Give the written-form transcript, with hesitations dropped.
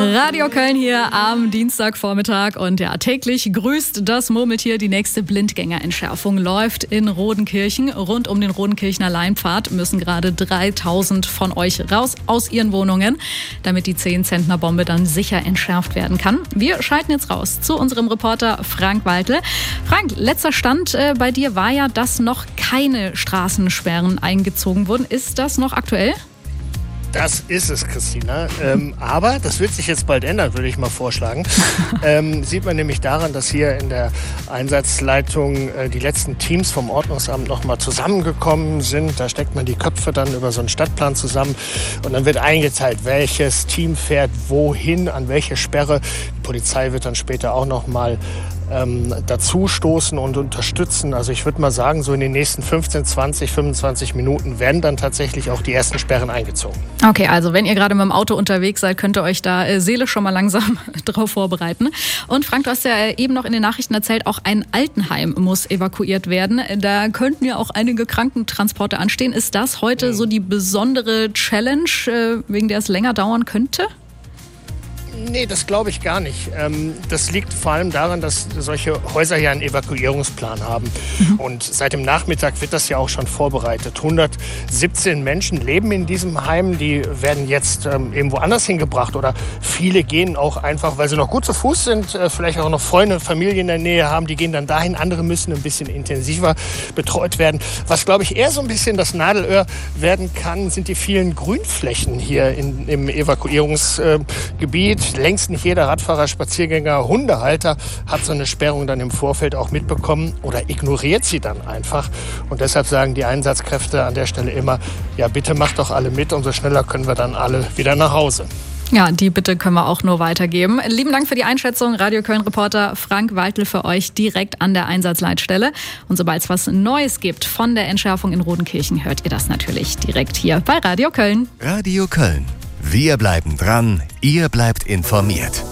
Radio Köln hier am Dienstagvormittag und ja, täglich grüßt das Murmeltier. Die nächste Blindgängerentschärfung läuft in Rodenkirchen. Rund um den Rodenkirchener Leinpfad müssen gerade 3000 von euch raus aus ihren Wohnungen, damit die 10-Zentner-Bombe dann sicher entschärft werden kann. Wir schalten jetzt raus zu unserem Reporter Frank Waltle. Frank, letzter Stand bei dir war ja, dass noch keine Straßensperren eingezogen wurden. Ist das noch aktuell? Das ist es, Christina. Aber das wird sich jetzt bald ändern, würde ich mal vorschlagen. Sieht man nämlich daran, dass hier in der Einsatzleitung die letzten Teams vom Ordnungsamt noch mal zusammengekommen sind. Da steckt man die Köpfe dann über so einen Stadtplan zusammen und dann wird eingeteilt, welches Team fährt wohin, an welche Sperre. Die Polizei wird dann später auch noch mal dazu stoßen und unterstützen. Also ich würde mal sagen, so in den nächsten 15, 20, 25 Minuten werden dann tatsächlich auch die ersten Sperren eingezogen. Okay, also wenn ihr gerade mit dem Auto unterwegs seid, könnt ihr euch da seelisch schon mal langsam drauf vorbereiten. Und Frank, du hast ja eben noch in den Nachrichten erzählt, auch ein Altenheim muss evakuiert werden. Da könnten ja auch einige Krankentransporte anstehen. Ist das heute so die besondere Challenge, wegen der es länger dauern könnte? Nee, das glaube ich gar nicht. Das liegt vor allem daran, dass solche Häuser ja einen Evakuierungsplan haben. Und seit dem Nachmittag wird das ja auch schon vorbereitet. 117 Menschen leben in diesem Heim. Die werden jetzt irgendwo anders hingebracht. Oder viele gehen auch einfach, weil sie noch gut zu Fuß sind, vielleicht auch noch Freunde und Familie in der Nähe haben. Die gehen dann dahin. Andere müssen ein bisschen intensiver betreut werden. Was, glaube ich, eher so ein bisschen das Nadelöhr werden kann, sind die vielen Grünflächen hier im Evakuierungsgebiet. Längst nicht jeder Radfahrer, Spaziergänger, Hundehalter hat so eine Sperrung dann im Vorfeld auch mitbekommen oder ignoriert sie dann einfach. Und deshalb sagen die Einsatzkräfte an der Stelle immer, ja bitte macht doch alle mit, umso schneller können wir dann alle wieder nach Hause. Ja, die Bitte können wir auch nur weitergeben. Lieben Dank für die Einschätzung. Radio Köln-Reporter Frank Waltle für euch direkt an der Einsatzleitstelle. Und sobald es was Neues gibt von der Entschärfung in Rodenkirchen, hört ihr das natürlich direkt hier bei Radio Köln. Radio Köln. Wir bleiben dran, ihr bleibt informiert.